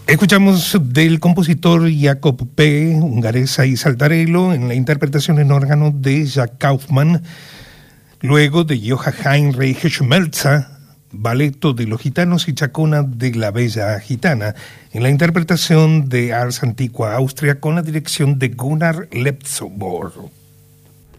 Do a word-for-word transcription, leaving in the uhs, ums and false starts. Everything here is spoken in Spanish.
Escuchamos del compositor Jacob P. Hungaresa y Saltarello en la interpretación en órgano de Jack Kaufmann, luego de Johann Heinrich Schmelzer, Balletto de los Gitanos y Chacona de la Bella Gitana, en la interpretación de Ars Antiqua Austria con la dirección de Gunnar Lepsoborg.